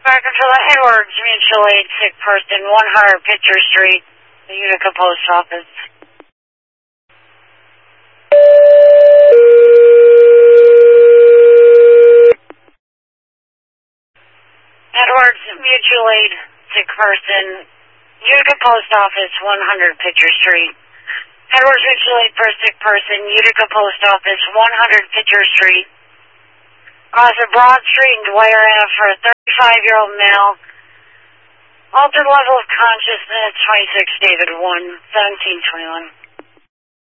Back until the Edwards Mutual Aid sick person, 100 Pitcher Street, the Utica Post Office. Edwards Mutual Aid sick person, Utica Post Office, 100 Pitcher Street. Edwards Mutual Aid for sick person, Utica Post Office, 100 Pitcher Street. Across a broad street in Dwyer Ave for a 35-year-old male. Altered level of consciousness, 26 David 1, 1721.